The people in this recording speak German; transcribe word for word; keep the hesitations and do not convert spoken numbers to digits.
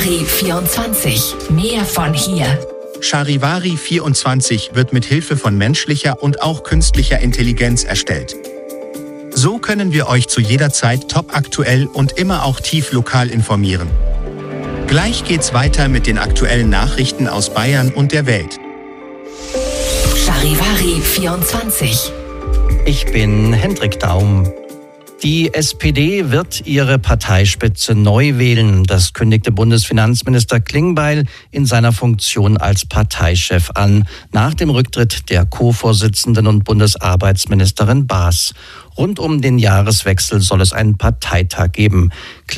Charivari vierundzwanzig. Mehr von hier. Charivari vierundzwanzig wird mit Hilfe von menschlicher und auch künstlicher Intelligenz erstellt. So können wir euch zu jeder Zeit topaktuell und immer auch tief lokal informieren. Gleich geht's weiter mit den aktuellen Nachrichten aus Bayern und der Welt. Charivari vierundzwanzig. Ich bin Hendrik Daum. Die S P D wird ihre Parteispitze neu wählen. Das kündigte Bundesfinanzminister Klingbeil in seiner Funktion als Parteichef an, nach dem Rücktritt der Co-Vorsitzenden und Bundesarbeitsministerin Baas. Rund um den Jahreswechsel soll es einen Parteitag geben.